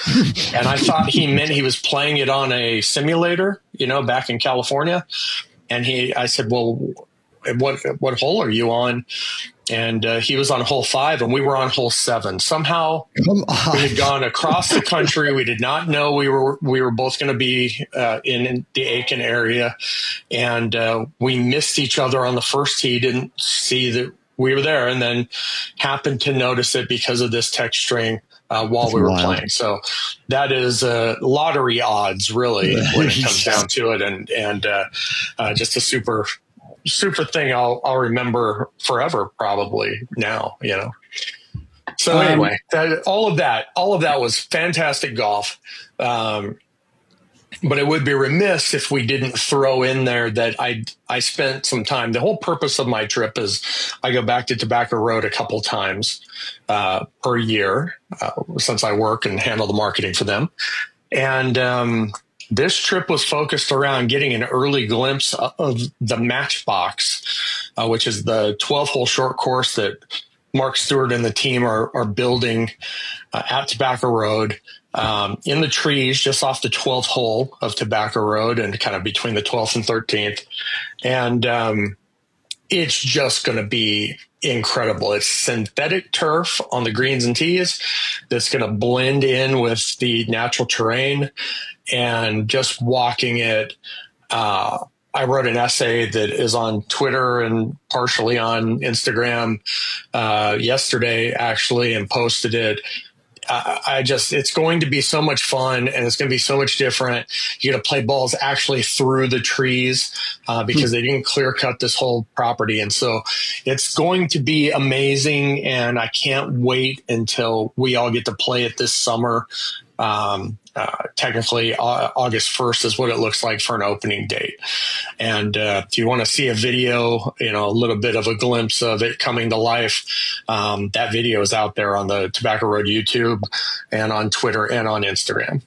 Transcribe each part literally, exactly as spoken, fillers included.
And I thought he meant he was playing it on a simulator, you know, back in California. And he, I said, well, what, what hole are you on? And uh, he was on hole five and we were on hole seven. Somehow we had gone across the country. We did not know we were, we were both going to be uh, in, in the Aiken area. And uh, we missed each other on the first tee, didn't see that we were there, and then happened to notice it because of this text string uh, while That's we were wild. playing. So that is uh, lottery odds, really, when it comes down to it. And, and uh, uh, just a super, super thing I'll, I'll remember forever, probably now, you know. So um, anyway, that, all of that, all of that was fantastic golf. Um, but it would be remiss if we didn't throw in there that I, I spent some time. The whole purpose of my trip is I go back to Tobacco Road a couple times uh, per year uh, since I work and handle the marketing for them. And, um, this trip was focused around getting an early glimpse of the Matchbox, uh, which is the twelve-hole short course that Mark Stewart and the team are, are building uh, at Tobacco Road, um, in the trees just off the twelfth hole of Tobacco Road and kind of between the twelfth and thirteenth. And um, it's just going to be incredible. It's synthetic turf on the greens and tees that's going to blend in with the natural terrain. And just walking it, uh, I wrote an essay that is on Twitter and partially on Instagram uh, yesterday, actually, and posted it. I, I just, it's going to be so much fun and it's going to be so much different. You're going to play balls actually through the trees uh, because they didn't clear cut this whole property. And so it's going to be amazing. And I can't wait until we all get to play it this summer. Um, uh, technically uh, August first is what it looks like for an opening date. And, uh, if you want to see a video, you know, a little bit of a glimpse of it coming to life, um, that video is out there on the Tobacco Road YouTube and on Twitter and on Instagram.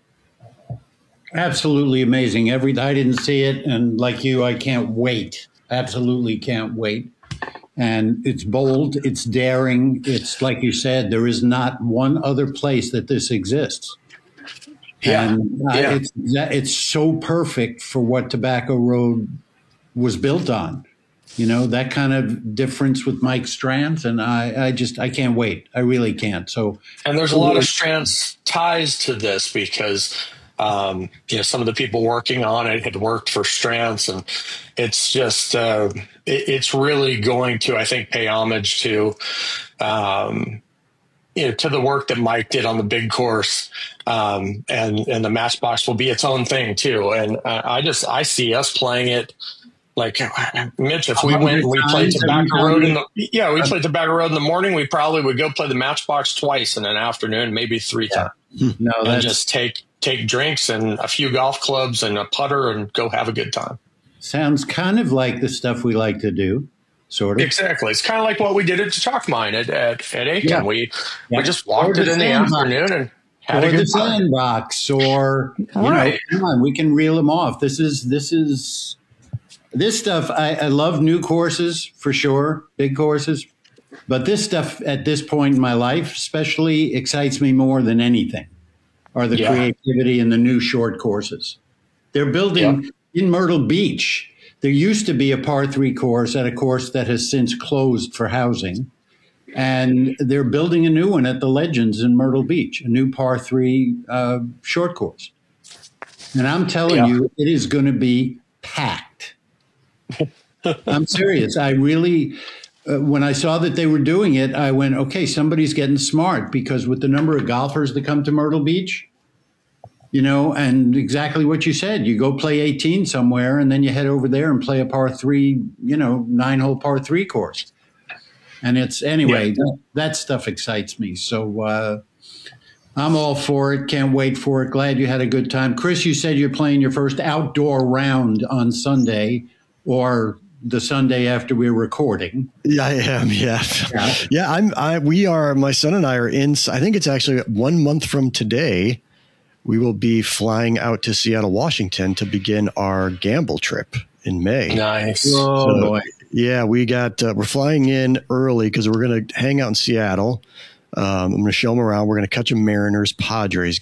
Absolutely amazing. Every, I didn't see it. And like you, I can't wait. Absolutely can't wait. And it's bold, it's daring. It's like you said, there is not one other place that this exists. Yeah. And uh, yeah. it's, it's so perfect for what Tobacco Road was built on. You know, that kind of difference with Mike Strands. And I, I just, I can't wait. I really can't. So, and there's a lot of Strands ties to this because, um, you know, some of the people working on it had worked for Strands, and it's just, uh, it, it's really going to, I think, pay homage to, um, you know, to the work that Mike did on the big course. Um, and, and the Matchbox will be its own thing too. And uh, I just, I see us playing it. Like, Mitch, if we went, we played Tobacco Road in the, yeah, we played Tobacco Road in the morning, we probably would go play the Matchbox twice in an afternoon, maybe three yeah. times. No, and just take, take drinks and a few golf clubs and a putter and go have a good time. Sounds kind of like the stuff we like to do, sort of. Exactly. It's kind of like what we did at Chalk Mine at, at, at Aiken. Yeah. We, yeah. we just walked it in the afternoon and had or a good the time. Sandbox, or, you right. know, come on, we can reel them off. This is, this is, This stuff, I, I love new courses for sure, big courses. But this stuff at this point in my life especially excites me more than anything, are the yeah. creativity in the new short courses. They're building yeah. in Myrtle Beach. There used to be a par three course at a course that has since closed for housing. And they're building a new one at the Legends in Myrtle Beach, a new par three uh, short course. And I'm telling yeah. you, it is going to be packed. I'm serious. I really, uh, when I saw that they were doing it, I went, okay, somebody's getting smart, because with the number of golfers that come to Myrtle Beach, you know, and exactly what you said, you go play eighteen somewhere and then you head over there and play a par three, you know, nine hole par three course. And it's, anyway, yeah. that, that stuff excites me. So uh, I'm all for it. Can't wait for it. Glad you had a good time. Chris, you said you're playing your first outdoor round on Sunday, or the Sunday after we're recording. Yeah, I am. Yeah. Yeah. yeah I'm, I, we are, my son and I are in, I think it's actually one month from today, we will be flying out to Seattle, Washington to begin our gamble trip in May. Nice. Oh, so, boy. Yeah, we got, uh, we're flying in early because we're going to hang out in Seattle. Um, I'm going to show them around. We're going to catch a Mariners Padres